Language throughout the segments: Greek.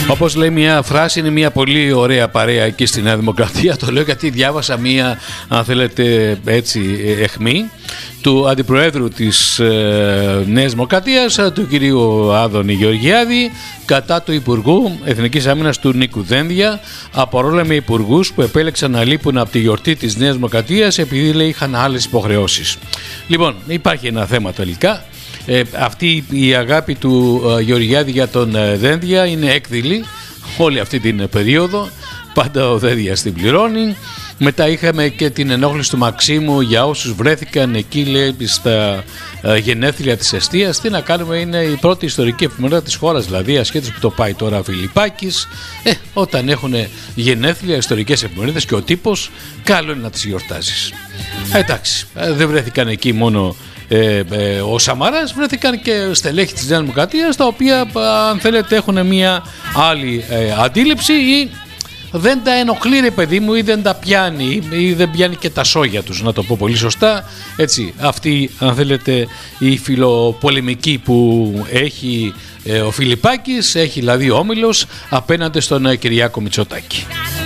Όπως λέει μια φράση, είναι μια πολύ ωραία παρέα εκεί στη Νέα Δημοκρατία. Το λέω γιατί διάβασα μια, αν θέλετε έτσι, αιχμή του Αντιπροέδρου της Νέας Δημοκρατίας, του κυρίου Άδωνη Γεωργιάδη, κατά του Υπουργού Εθνικής Άμυνας του Νίκου Δένδια, απορρόλεμε υπουργούς που επέλεξαν να λείπουν από τη γιορτή της Νέας Δημοκρατίας επειδή, λέει, είχαν άλλες υποχρεώσεις. Λοιπόν, υπάρχει ένα θέμα τελικά. Αυτή η αγάπη του Γεωργιάδη για τον Δένδια είναι έκδηλη όλη αυτή την περίοδο. Πάντα ο Δένδιας την πληρώνει. Μετά είχαμε και την ενόχληση του Μαξίμου για όσους βρέθηκαν εκεί, λέει, στα γενέθλια της εστίας. Τι να κάνουμε, είναι η πρώτη ιστορική εφημερίδα της χώρας, δηλαδή, ασχέτως που το πάει τώρα ο Φιλιππάκης. Όταν έχουν γενέθλια ιστορικές εφημερίδες και ο τύπος, καλό είναι να τις γιορτάζεις. Εντάξει, δεν βρέθηκαν εκεί μόνο ο Σαμαράς, βρέθηκαν και στελέχη της Νέας Δημοκρατίας, τα οποία, αν θέλετε, έχουν μια άλλη αντίληψη ή δεν τα ενοχλεί, ρε παιδί μου, ή δεν τα πιάνει ή δεν πιάνει και τα σόγια τους, να το πω πολύ σωστά. Έτσι, αυτή, αν θέλετε, η φιλοπολεμική που έχει ο Φιλιππάκης, έχει δηλαδή ο Όμιλος απέναντι στον Κυριάκο Μητσοτάκη.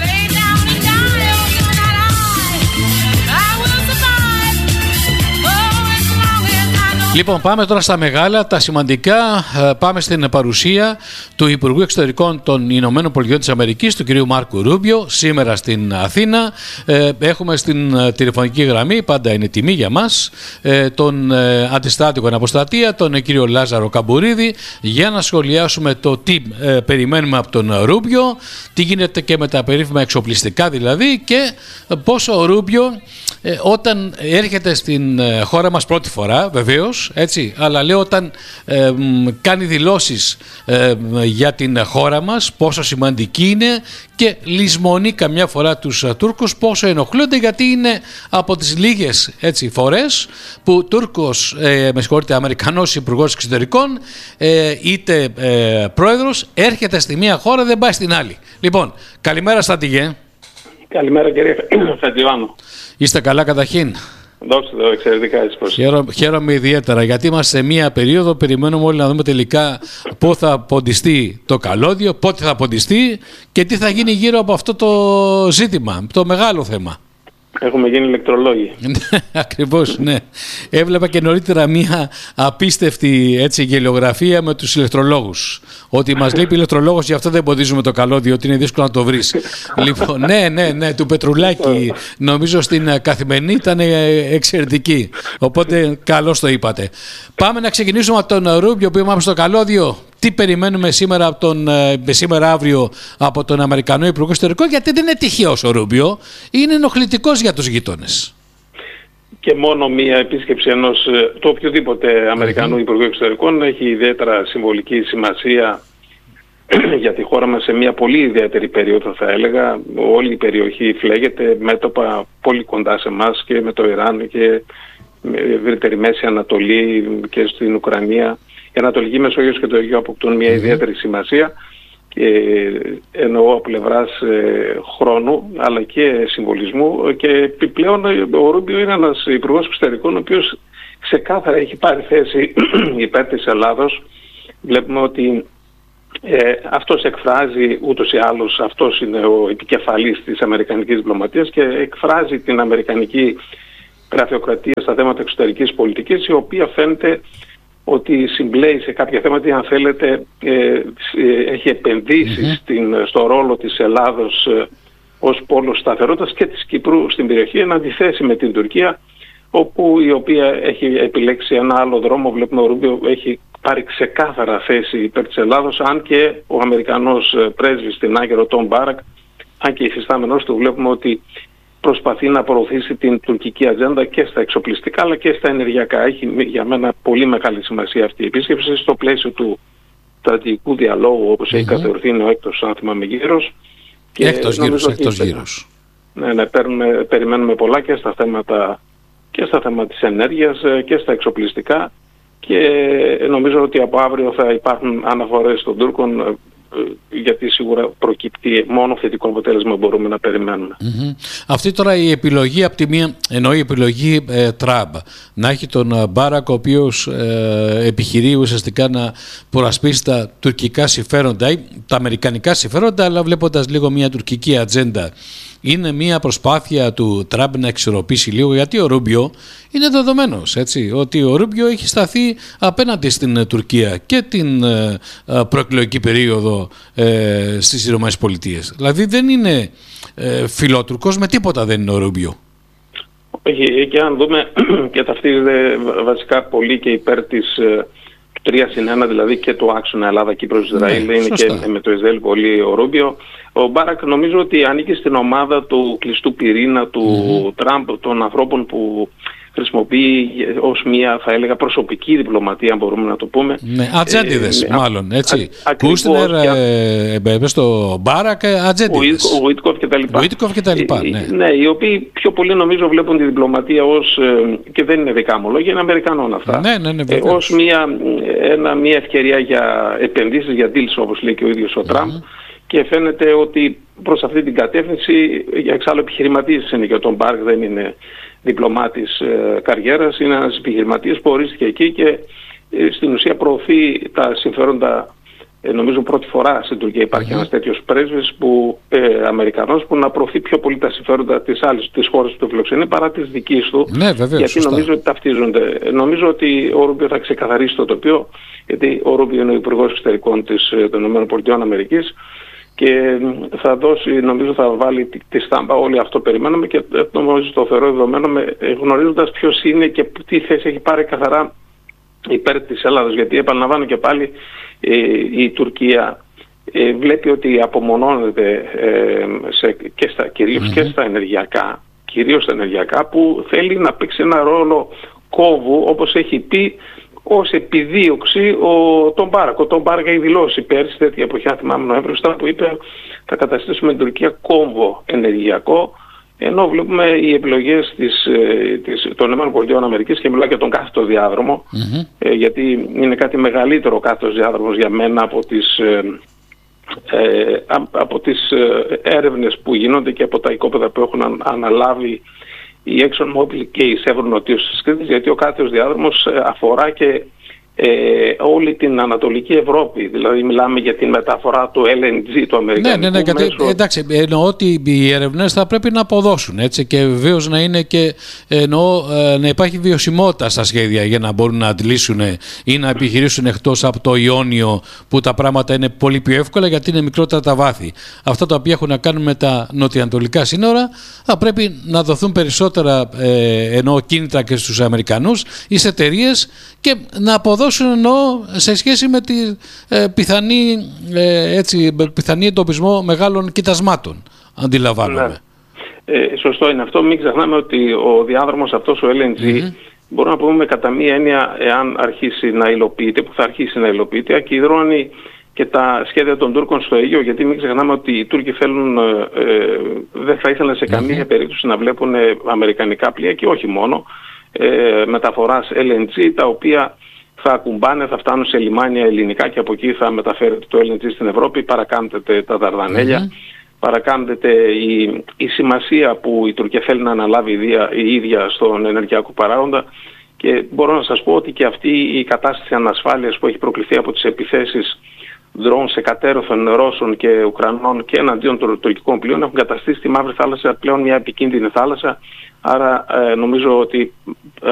Λοιπόν, πάμε τώρα στα μεγάλα, τα σημαντικά. Πάμε στην παρουσία του Υπουργού Εξωτερικών των Ηνωμένων Πολιτειών της Αμερικής, του κυρίου Μάρκο Ρούμπιο, σήμερα στην Αθήνα. Έχουμε στην τηλεφωνική γραμμή, πάντα είναι τιμή για μας, τον αντιστράτηγο αναποστρατεία, τον κύριο Λάζαρο Καμπουρίδη, για να σχολιάσουμε το τι περιμένουμε από τον Ρούμπιο, τι γίνεται και με τα περίφημα εξοπλιστικά δηλαδή, και πόσο ο Ρούμπιο όταν έρχεται στην χώρα μας πρώτη φορά, βεβαίως, έτσι, αλλά λέω όταν κάνει δηλώσεις για την χώρα μας, πόσο σημαντική είναι, και λησμονεί καμιά φορά τους Τούρκους, πόσο ενοχλούνται, γιατί είναι από τις λίγες, έτσι, φορές που Τούρκος, Αμερικανός Υπουργός Εξωτερικών, είτε πρόεδρος, έρχεται στη μία χώρα, δεν πάει στην άλλη. Λοιπόν, καλημέρα στρατηγέ. Καλημέρα κύριε Φετιβάνο. Είστε καλά καταρχήν? Δώστε το, εξαιρετικά. Χαίρομαι ιδιαίτερα, γιατί είμαστε σε μία περίοδο, περιμένουμε όλοι να δούμε τελικά πού θα ποντιστεί το καλώδιο, πότε θα ποντιστεί και τι θα γίνει γύρω από αυτό το ζήτημα, το μεγάλο θέμα. Έχουμε γίνει ηλεκτρολόγοι. Ακριβώς, ναι. Έβλεπα και νωρίτερα μία απίστευτη, έτσι, γελιογραφία με τους ηλεκτρολόγους. Ότι μας λείπει ηλεκτρολόγος, γι' αυτό δεν ποντίζουμε το καλώδιο, ότι είναι δύσκολο να το βρεις. Λοιπόν, ναι, του Πετρουλάκη, νομίζω στην Καθημερινή ήταν εξαιρετική. Οπότε καλώς το είπατε. Πάμε να ξεκινήσουμε από τον Ρούμπιο που είμαστε στο καλώδιο. Τι περιμένουμε σήμερα αύριο από τον Αμερικανό Υπουργό Εξωτερικών, γιατί δεν είναι τυχαίος ο Ρούμπιο, είναι ενοχλητικός για τους γείτονες. Και μόνο μία επίσκεψη του οποιοδήποτε Αμερικανού Υπουργού Εξωτερικών έχει ιδιαίτερα συμβολική σημασία για τη χώρα μας σε μια πολύ ιδιαίτερη περίοδο, θα έλεγα. Όλη η περιοχή φλέγεται μέτωπα πολύ κοντά σε εμάς και με το Ιράν και με ευρύτερη Μέση Ανατολή και στην Ουκρανία. Η Ανατολική Μεσόγειος και το Αιγαίο αποκτούν μια ιδιαίτερη σημασία, εννοώ από πλευράς χρόνου αλλά και συμβολισμού, και επιπλέον ο Ρούμπιο είναι ένας υπουργός εξωτερικών ο οποίος ξεκάθαρα έχει πάρει θέση υπέρ της Ελλάδος. Βλέπουμε ότι αυτός εκφράζει, ούτως ή άλλως αυτός είναι ο επικεφαλής της αμερικανικής διπλωματίας και εκφράζει την αμερικανική γραφειοκρατία στα θέματα εξωτερικής πολιτικής, η οποία φαίνεται ότι συμπλέει σε κάποια θέματα, αν θέλετε, έχει επενδύσει στο ρόλο της Ελλάδος ως πόλος σταθερότητας και της Κύπρου στην περιοχή, εν αντιθέσει με την Τουρκία, όπου η οποία έχει επιλέξει ένα άλλο δρόμο. Βλέπουμε ο Ρούμπιο έχει πάρει ξεκάθαρα θέση υπέρ της Ελλάδος, αν και ο Αμερικανός πρέσβης στην Άγκυρο, Τον Μπάρακ, αν και υφιστάμενος του, βλέπουμε ότι προσπαθεί να προωθήσει την τουρκική ατζέντα και στα εξοπλιστικά αλλά και στα ενεργειακά. Έχει για μένα πολύ μεγάλη σημασία αυτή η επίσκεψη στο πλαίσιο του στρατηγικού διαλόγου, όπως έχει καθορθεί, είναι ο έκτος, αν θυμάμαι, γύρος. Έκτος γύρος. Ναι, περιμένουμε πολλά και στα θέματα της ενέργειας και στα εξοπλιστικά, και νομίζω ότι από αύριο θα υπάρχουν αναφορές των Τούρκων γιατί σίγουρα προκύπτει μόνο θετικό αποτέλεσμα μπορούμε να περιμένουμε. Αυτή τώρα η επιλογή από τη μία, εννοεί η επιλογή Τραμπ, να έχει τον Μπάρακ ο οποίος επιχειρεί ουσιαστικά να προασπίσει τα τουρκικά συμφέροντα ή τα αμερικανικά συμφέροντα, αλλά βλέποντας λίγο μια τουρκική ατζέντα. Είναι μια προσπάθεια του Τραμπ να εξορροπήσει λίγο, γιατί ο Ρούμπιο είναι δεδομένος, έτσι, ότι ο Ρούμπιο έχει σταθεί απέναντι στην Τουρκία και την προεκλογική περίοδο στις ΗΠΑ. Δηλαδή δεν είναι φιλότουρκος με τίποτα, δεν είναι ο Ρούμπιο. Όχι, και αν δούμε και ταυτίζεται βασικά πολύ και υπέρ της 3-1, δηλαδή και το άξονα Ελλάδα-Κύπρος-Ισραήλ, είναι σωστά. Και με το Ισραήλ πολύ ο Ρούμπιο. Ο Μπάρακ νομίζω ότι ανήκει στην ομάδα του κλειστού πυρήνα του Τραμπ, των ανθρώπων που χρησιμοποιεί ως μια, θα έλεγα, προσωπική διπλωματία, αν μπορούμε να το πούμε. Ναι, ατζέντιδες μάλλον, έτσι. Κούστνερ, στο Μπάρακ, ατζέντιδες. Ο Γουίτκοφ και τα λοιπά. Ναι, οι οποίοι πιο πολύ νομίζω βλέπουν τη διπλωματία ως, και δεν είναι δικά μου λόγια, είναι Αμερικανών αυτά, ως μια ευκαιρία για επενδύσεις, για deals, όπως λέει και ο ίδιος ο Τραμπ. Και φαίνεται ότι προς αυτή την κατεύθυνση, εξάλλου επιχειρηματής είναι και ο Τον Μπάρακ, δεν είναι διπλωμάτης καριέρας, είναι ένας επιχειρηματίας που ορίστηκε εκεί και στην ουσία προωθεί τα συμφέροντα. Νομίζω πρώτη φορά στην Τουρκία υπάρχει ένας τέτοιος πρέσβης Αμερικανός που να προωθεί πιο πολύ τα συμφέροντα της χώρας που το φιλοξενεί παρά της δικής του. Ναι, βεβαίως, γιατί σωστά. νομίζω ότι ταυτίζονται. Νομίζω ότι ο Ρούμπιο θα ξεκαθαρίσει το τοπίο, γιατί ο Ρούμπιο είναι ο Υπουργός Εξωτερικών των ΗΠΑ και θα δώσει, νομίζω θα βάλει τη στάμπα, όλοι αυτό περιμένουμε και νομίζω το θεωρώ δεδομένο, γνωρίζοντας ποιος είναι και τι θέση έχει πάρει καθαρά υπέρ της Ελλάδος, γιατί επαναλαμβάνω και πάλι η Τουρκία βλέπει ότι απομονώνεται κυρίως και στα ενεργειακά, που θέλει να παίξει ένα ρόλο κόβου, όπως έχει πει, ως επιδίωξη τον Μπάρακ. Ο Τον Μπάρακ έχει δηλώσει πέρσι, τέτοια εποχή, αν θυμάμαι Νοέμβριο, που είπε θα καταστήσουμε την Τουρκία κόμβο ενεργειακό, ενώ βλέπουμε οι επιλογές των ΗΠΑ και μιλάω για τον κάθετο διάδρομο, γιατί είναι κάτι μεγαλύτερο ο κάθετος διάδρομος για μένα από τις έρευνες που γίνονται και από τα οικόπεδα που έχουν αναλάβει η ExxonMobil και η Chevron νοτίως της Κρήτης, γιατί ο κάθετος διάδρομος αφορά και όλη την Ανατολική Ευρώπη. Δηλαδή μιλάμε για την μεταφορά του LNG, του αμερικανικού μέσω. Εντάξει, εννοώ ότι οι ερευνές θα πρέπει να αποδώσουν, έτσι, και βεβαίως να είναι και να υπάρχει βιωσιμότητα στα σχέδια για να μπορούν να αντλήσουν ή να επιχειρήσουν εκτός από το Ιόνιο, που τα πράγματα είναι πολύ πιο εύκολα γιατί είναι μικρότερα τα βάθη. Αυτά τα οποία έχουν να κάνουν με τα νοτιοανατολικά σύνορα θα πρέπει να δοθούν περισσότερα κίνητρα και στους Αμερικανούς ή σε εταιρείες και να αποδώσουν σε σχέση με τη πιθανή εντοπισμό μεγάλων κοιτασμάτων, αντιλαμβάνομαι. Σωστό είναι αυτό. Μην ξεχνάμε ότι ο διάδρομος αυτός, ο LNG, μπορούμε να πούμε κατά μία έννοια, εάν αρχίσει να υλοποιείται, που θα αρχίσει να υλοποιείται, ακυρώνει και τα σχέδια των Τούρκων στο Αιγαίο, γιατί μην ξεχνάμε ότι οι Τούρκοι δεν θα ήθελαν σε καμία περίπτωση να βλέπουν αμερικανικά πλοία και όχι μόνο μεταφοράς LNG, τα οποία θα ακουμπάνε, θα φτάνουν σε λιμάνια ελληνικά και από εκεί θα μεταφέρεται το LNG στην Ευρώπη, παρακάμπτεται τα Δαρδανέλια, παρακάμπτεται η σημασία που η Τουρκία θέλει να αναλάβει η ίδια στον ενεργειακό παράγοντα, και μπορώ να σας πω ότι και αυτή η κατάσταση ανασφάλειας που έχει προκληθεί από τις επιθέσεις ντρόουν σε κατέρωθεν Ρώσων και Ουκρανών και εναντίον των τουρκικών πλοίων έχουν καταστήσει τη Μαύρη Θάλασσα πλέον μια επικίνδυνη θάλασσα. Άρα νομίζω ότι